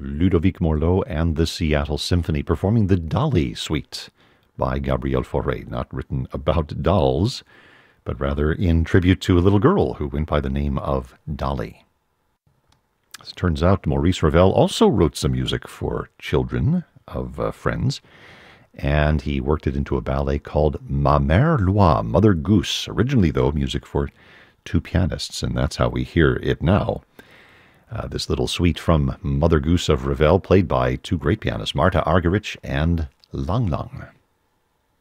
Ludovic Morlot and the Seattle Symphony performing the Dolly Suite by Gabriel Fauré, not written about dolls, but rather in tribute to a little girl who went by the name of Dolly. As it turns out, Maurice Ravel also wrote some music for children of friends, and he worked it into a ballet called Ma Mère Loi, Mother Goose. Originally, though, music for two pianists, and that's how we hear it now. This little suite from Mother Goose of Ravel, played by two great pianists, Martha Argerich and Lang Lang.